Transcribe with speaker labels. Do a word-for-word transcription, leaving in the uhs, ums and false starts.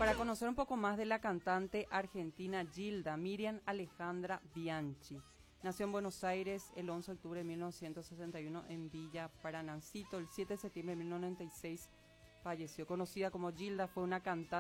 Speaker 1: para conocer un poco más de la cantante argentina Gilda Miriam Alejandra Bianchi. Nació en Buenos Aires el once de octubre de mil novecientos sesenta y uno en Villa Paranancito. El siete de septiembre de mil novecientos noventa y seis falleció. Conocida como Gilda, fue una cantante